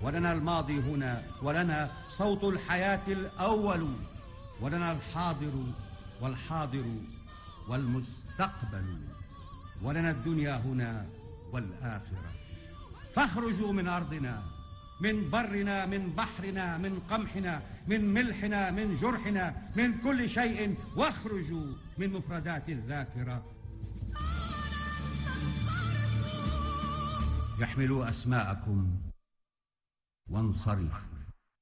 ولنا الماضي هنا، ولنا صوت الحياة الأول، ولنا الحاضر والحاضر والمستقبل، ولنا الدنيا هنا والآخرة. فاخرجوا من أرضنا، من برنا، من بحرنا، من قمحنا، من ملحنا، من جرحنا، من كل شيء، واخرجوا من مفردات الذاكرة. احملوا أسماءكم وانصرفوا.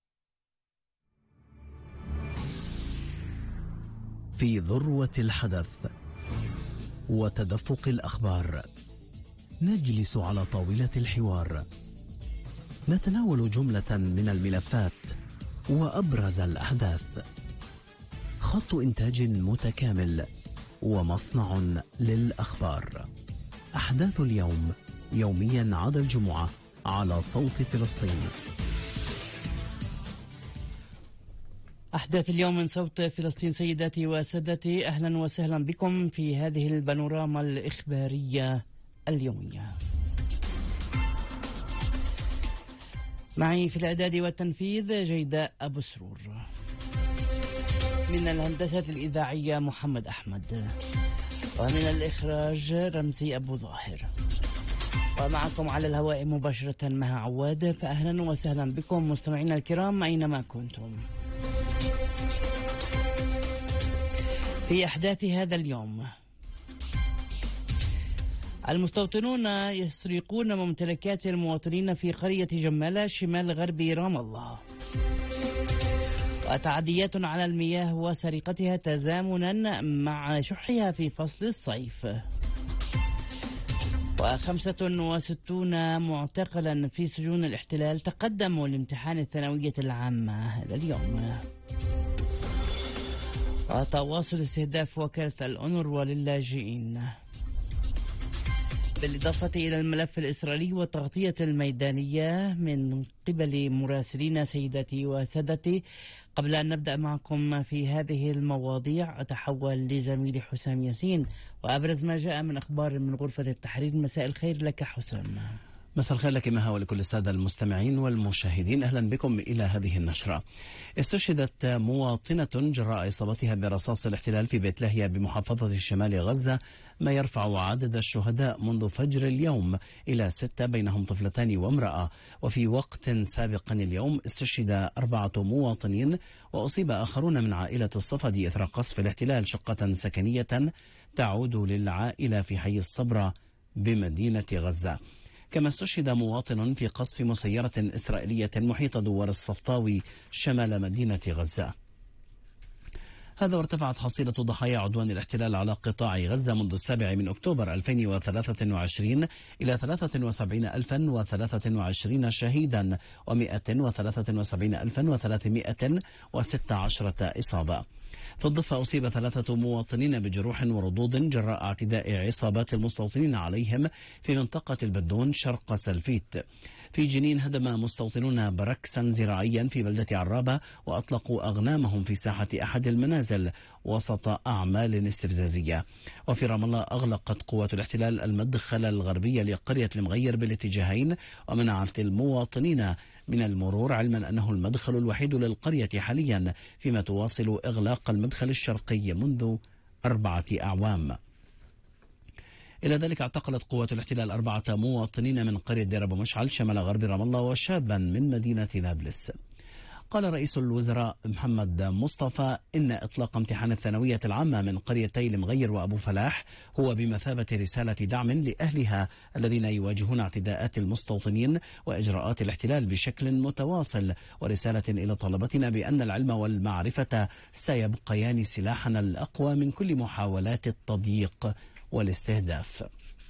في ذروة الحدث وتدفق الأخبار نجلس على طاولة الحوار، نتناول جملة من الملفات وأبرز الأحداث. خط إنتاج متكامل ومصنع للأخبار. أحداث اليوم يوميا عدا الجمعة على صوت فلسطين. أحداث اليوم من صوت فلسطين. سيداتي وسادتي، أهلا وسهلا بكم في هذه البانوراما الإخبارية اليومية. معي في الإعداد والتنفيذ جيداء أبو سرور، من الهندسة الإذاعية محمد أحمد، ومن الإخراج رمزي أبو ظاهر، ومعكم على الهواء مباشرة مها عواد. فأهلا وسهلا بكم مستمعينا الكرام أينما كنتم. في أحداث هذا اليوم: المستوطنون يسرقون ممتلكات المواطنين في قرية جمالة شمال غرب رام الله، وتعديات على المياه وسرقتها تزامنا مع شحها في فصل الصيف، و65 معتقلا في سجون الاحتلال تقدموا لامتحان الثانوية العامة هذا اليوم، وتواصل استهداف وكالة الأونروا للاجئين، بالإضافة إلى الملف الإسرائيلي والتغطية الميدانية من قبل مراسلين. سيداتي وسادتي، قبل أن نبدأ معكم في هذه المواضيع أتحول لزميلي حسام ياسين وأبرز ما جاء من أخبار من غرفة التحرير. مساء الخير لك حسام. مساء الخير لك مها ولكل السادة المستمعين والمشاهدين، أهلا بكم إلى هذه النشرة. استشهدت مواطنة جراء إصابتها برصاص الاحتلال في بيت لاهيا بمحافظة شمال غزة، ما يرفع عدد الشهداء منذ فجر اليوم إلى 6 بينهم طفلتان وامرأة. وفي وقت سابق اليوم استشهد 4 مواطنين وأصيب آخرون من عائلة الصفدي إثر قصف الاحتلال شقة سكنية تعود للعائلة في حي الصبرة بمدينة غزة. كما استشهد مواطن في قصف مسيرة إسرائيلية محيط دوار الصفطاوي شمال مدينة غزة. هذا وارتفعت حصيلة ضحايا عدوان الاحتلال على قطاع غزة منذ 7 أكتوبر 2023 إلى 73,023 شهيدا و173,316 إصابة. في الضفة أصيب 3 مواطنين بجروح وردود جراء اعتداء عصابات المستوطنين عليهم في منطقة البدون شرق سلفيت. في جنين هدم مستوطنون بركسا زراعيا في بلدة عرابة وأطلقوا أغنامهم في ساحة أحد المنازل وسط أعمال استفزازية. وفي رام الله أغلقت قوات الاحتلال المدخل الغربي لقرية المغير بالاتجاهين ومنعت المواطنين من المرور، علما أنه المدخل الوحيد للقرية حاليا، فيما تواصل إغلاق المدخل الشرقي منذ 4 أعوام. إلى ذلك اعتقلت قوات الاحتلال 4 مواطنين من قرية دير أبو مشعل شمال غرب رام الله وشابا من مدينة نابلس. قال رئيس الوزراء محمد مصطفى إن إطلاق امتحان الثانوية العامة من قريتي المغير وأبو فلاح هو بمثابة رسالة دعم لأهلها الذين يواجهون اعتداءات المستوطنين وإجراءات الاحتلال بشكل متواصل، ورسالة إلى طلبتنا بأن العلم والمعرفة سيبقيان سلاحنا الأقوى من كل محاولات التضييق والاستهداف.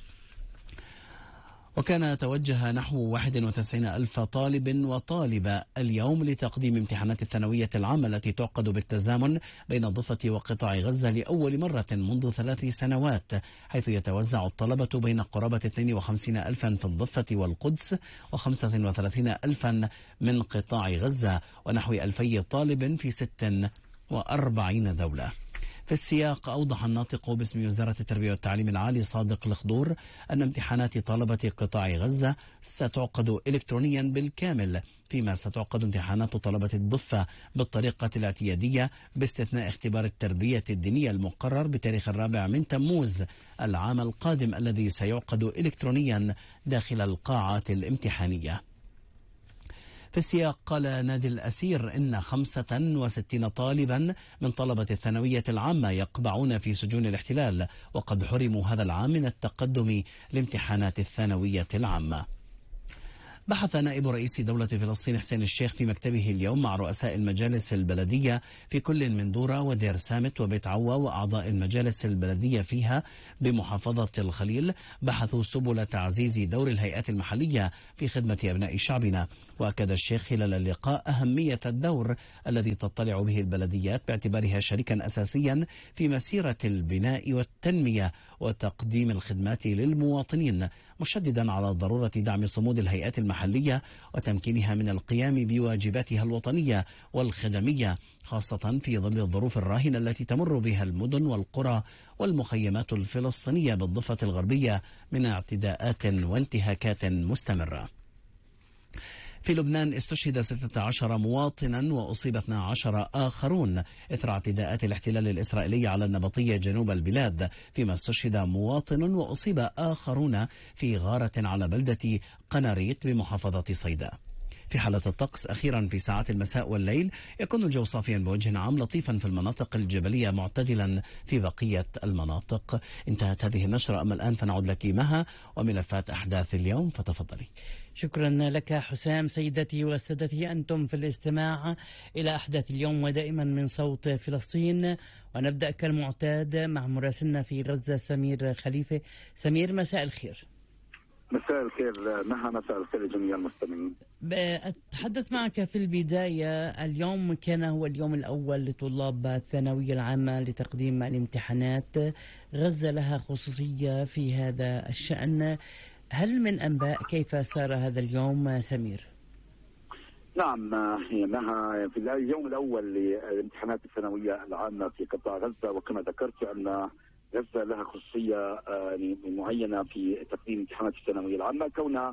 وكان توجه نحو 91,000 طالب وطالبة اليوم لتقديم امتحانات الثانوية العامة التي تعقد بالتزامن بين الضفة وقطاع غزة لأول مرة منذ 3 سنوات، حيث يتوزع الطلبة بين قرابة 52,000 في الضفة والقدس و35,000 من قطاع غزة ونحو 2,000 طالب في 46 دولة. في السياق أوضح الناطق باسم وزارة التربية والتعليم العالي صادق الخضور أن امتحانات طلبة قطاع غزة ستعقد إلكترونيا بالكامل، فيما ستعقد امتحانات طلبة الضفة بالطريقة الاعتيادية باستثناء اختبار التربية الدينية المقرر بتاريخ 4 تموز العام القادم الذي سيعقد إلكترونيا داخل القاعات الامتحانية. في السياق قال نادي الأسير إن 65 طالبا من طلبة الثانوية العامة يقبعون في سجون الاحتلال، وقد حرموا هذا العام من التقدم لامتحانات الثانوية العامة. بحث نائب رئيس دولة فلسطين حسين الشيخ في مكتبه اليوم مع رؤساء المجالس البلدية في كل من دورة ودير سامت وبيت عوا وأعضاء المجالس البلدية فيها بمحافظة الخليل، بحثوا سبل تعزيز دور الهيئات المحلية في خدمة أبناء شعبنا. وأكد الشيخ خلال اللقاء أهمية الدور الذي تطلع به البلديات باعتبارها شريكا أساسيا في مسيرة البناء والتنمية وتقديم الخدمات للمواطنين، مشددا على ضرورة دعم صمود الهيئات المحلية وتمكينها من القيام بواجباتها الوطنية والخدمية، خاصة في ظل الظروف الراهنة التي تمر بها المدن والقرى والمخيمات الفلسطينية بالضفة الغربية من اعتداءات وانتهاكات مستمرة. في لبنان استشهد 16 مواطنا وأصيب 12 آخرون إثر اعتداءات الاحتلال الإسرائيلي على النبطية جنوب البلاد، فيما استشهد مواطن وأصيب آخرون في غارة على بلدة قناريط بمحافظة صيدا. في حالة الطقس أخيرا في ساعات المساء والليل يكون الجو صافيا بوجه عام لطيفا في المناطق الجبلية معتدلا في بقية المناطق. انتهت هذه النشرة، أما الآن فنعود لك مها وملفات أحداث اليوم، فتفضلي. شكرا لك حسام. سيدتي وسادتي، أنتم في الاستماع إلى أحداث اليوم ودائما من صوت فلسطين، ونبدأ كالمعتاد مع مراسلنا في غزة سمير خليفة. سمير، مساء الخير. مساء الخير مها، مساء الخير لجميع المستمعين. أتحدث معك في البداية. اليوم كان هو اليوم الأول لطلاب الثانوية العامة لتقديم الامتحانات. غزة لها خصوصية في هذا الشأن، هل من أنباء كيف سار هذا اليوم سمير؟ نعم هي مها، في اليوم الأول لامتحانات الثانوية العامة في قطاع غزة، وكما ذكرت أن غزة لها خصوصية معينة في تقديم امتحانات الثانوية العامة،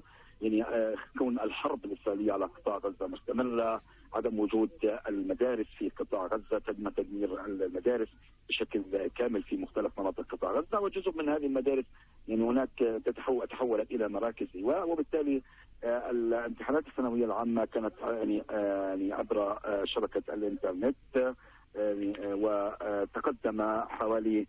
كون الحرب الإسرائيلية على قطاع غزة مستمرة، عدم وجود المدارس في قطاع غزة، تم تدمير المدارس بشكل كامل في مختلف مناطق قطاع غزة، وجزء من هذه المدارس هناك تحولت إلى مراكز إيواء، وبالتالي الامتحانات الثانوية العامة كانت عبر شبكة الإنترنت، وتقدم حوالي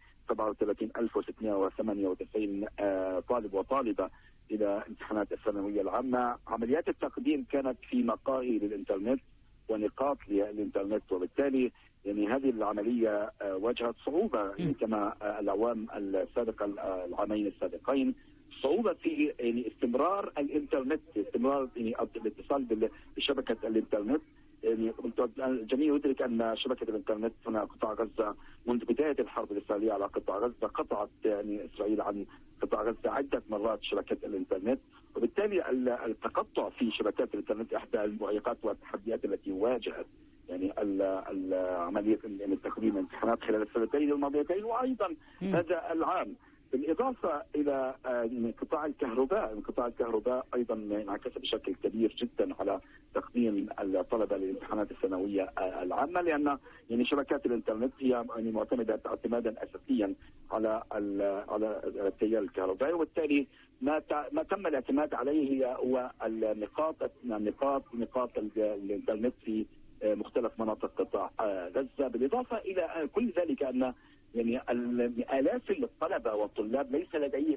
37,698 طالب وطالبة إلى امتحانات الثانوية العامة. عمليات التقديم كانت في مقاهي للإنترنت ونقاط للإنترنت، وبالتالي هذه العملية واجهت صعوبة كما الأعوام السابقة، العامين السابقين، صعوبة في استمرار الإنترنت، استمرار الاتصال بشبكة الإنترنت. الجميع يدرك أن شبكة الإنترنت هنا قطاع غزة منذ بداية الحرب الإسرائيلية على قطاع غزة قطعت إسرائيل عن قطاع غزة عدة مرات شبكة الإنترنت، وبالتالي التقطع في شبكات الإنترنت إحدى المعيقات والتحديات التي واجهت عملية تقديم الامتحانات خلال السنتين الماضيتين وأيضا هذا العام. بالإضافة إلى قطاع الكهرباء أيضا انعكس بشكل كبير جدا على تقديم الطلبة للامتحانات الثانوية العامة، لأن شبكات الإنترنت هي معتمدة اعتمادا أساسيا على التيار الكهربائي، وبالتالي ما تم الاعتماد عليه هو نقاط الإنترنت في مختلف مناطق قطاع غزة. بالإضافة إلى كل ذلك أن آلاف الطلبة والطلاب ليس لديهم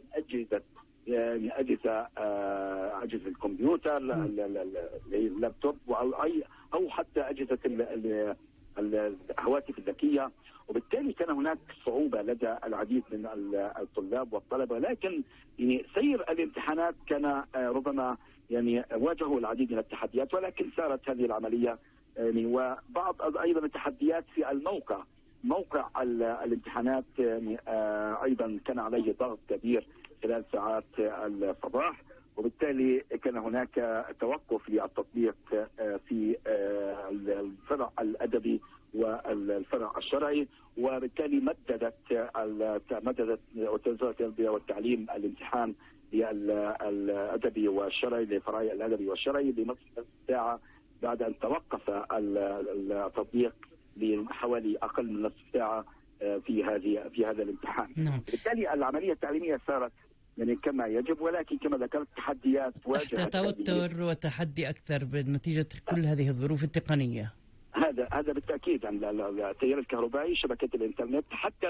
أجهزة الكمبيوتر، اللابتوب أو حتى أجهزة الهواتف الذكية، وبالتالي كان هناك صعوبة لدى العديد من الطلاب والطلبة، لكن سير الامتحانات كان ربما واجهوا العديد من التحديات، ولكن سارت هذه العملية. وبعض أيضا التحديات في موقع الامتحانات أيضا كان عليه ضغط كبير خلال ساعات الصباح، وبالتالي كان هناك توقف للتطبيق في الفرع الأدبي والفرع الشرعي، وبالتالي مددت وزارة التربية والتعليم الامتحان الأدبي والشرعي لفرعي الأدبي والشرعي لنصف ساعة بعد أن توقف التطبيق لحوالي أقل من نصف ساعة في هذا الامتحان. بالتالي العملية التعليمية صارت يعني كما يجب، ولكن كما ذكرت تحديات واجهت تحت توتر وتحدي أكثر بنتيجة كل هذه الظروف التقنية. هذا بالتأكيد. التيار الكهربائي، شبكة الإنترنت، حتى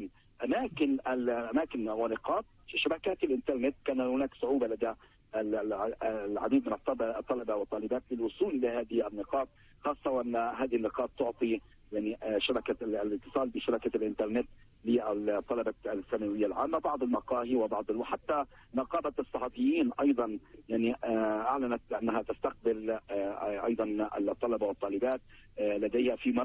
أماكن ونقاط شبكات الإنترنت كان هناك صعوبة لدى العديد من الطلبة والطالبات للوصول إلى هذه النقاط، خاصة وأن هذه النقاط تعطي يعني شبكة الاتصال بشبكة الإنترنت لطلبة الثانوية العامة. بعض المقاهي وحتى نقابة الصحفيين أيضا يعني أعلنت أنها تستقبل أيضا الطلبة والطالبات لديها في